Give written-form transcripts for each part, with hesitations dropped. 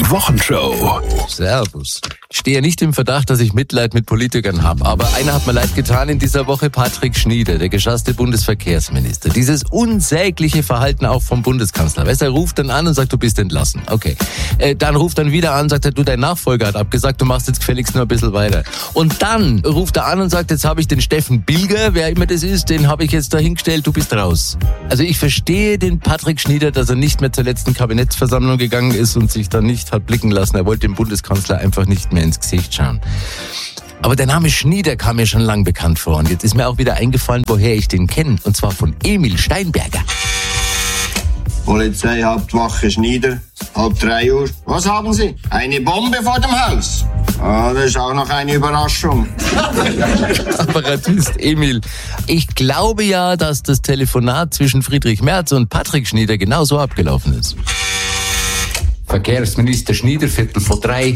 Wochenshow. Servus. Ich stehe nicht im Verdacht, dass ich Mitleid mit Politikern habe, aber einer hat mir leid getan in dieser Woche, Patrick Schnieder, der geschasste Bundesverkehrsminister. Dieses unsägliche Verhalten auch vom Bundeskanzler. Weißt du, er ruft dann an und sagt, du bist entlassen. Okay. Dann ruft er wieder an und sagt, du, dein Nachfolger hat abgesagt, du machst jetzt gefälligst nur ein bisschen weiter. Und dann ruft er an und sagt, jetzt habe ich den Steffen Bilger, wer immer das ist, den habe ich jetzt dahingestellt, du bist raus. Also ich verstehe den Patrick Schnieder, dass er nicht mehr zur letzten Kabinettsversammlung gegangen ist und sich dann nicht hat blicken lassen. Er wollte dem Bundeskanzler einfach nicht mehr ins Gesicht schauen. Aber der Name Schnieder kam mir schon lang bekannt vor. Und jetzt ist mir auch wieder eingefallen, woher ich den kenne. Und zwar von Emil Steinberger. Polizei, Hauptwache Schnieder, 2:30 Uhr. Was haben Sie? Eine Bombe vor dem Haus? Ah, das ist auch noch eine Überraschung. Apparatist Emil. Ich glaube ja, dass das Telefonat zwischen Friedrich Merz und Patrick Schnieder genau so abgelaufen ist. Verkehrsminister Schnieder, 2:45.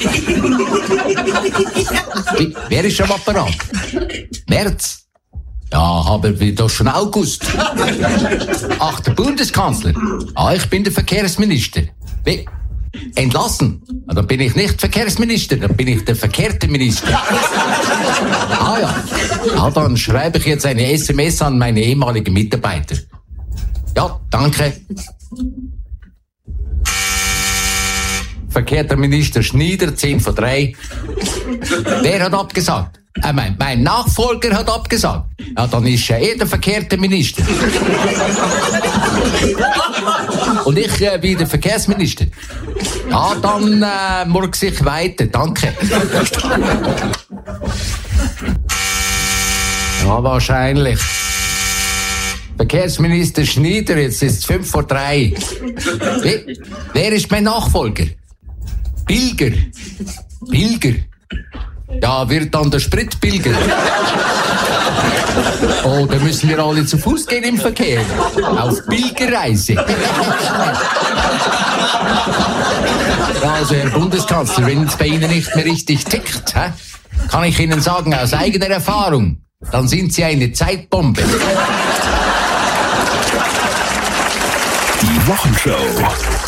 Wer ist am Apparat? Merz? Ja, aber wie doch schon August. Ach, der Bundeskanzler? Ah, ich bin der Verkehrsminister. Wie? Entlassen? Ah, dann bin ich nicht Verkehrsminister, dann bin ich der verkehrte Minister. Ah ja. Ah, dann schreibe ich jetzt eine SMS an meine ehemaligen Mitarbeiter. Ja, danke. Verkehrter Minister Schnieder, 2:50. Wer hat abgesagt? Mein Nachfolger hat abgesagt. Ja, dann ist ja der verkehrte Minister. Und ich wie der Verkehrsminister. Ja, dann murks ich weiter. Danke. Ja, wahrscheinlich. Verkehrsminister Schnieder, jetzt ist es 2:05. Wer ist mein Nachfolger? Pilger. Ja, wird dann der Spritpilger. Oh, da müssen wir alle zu Fuß gehen im Verkehr. Auf Pilgerreise. Ja, also Herr Bundeskanzler, wenn es bei Ihnen nicht mehr richtig tickt, kann ich Ihnen sagen, aus eigener Erfahrung, dann sind Sie eine Zeitbombe. Die Wochenshow.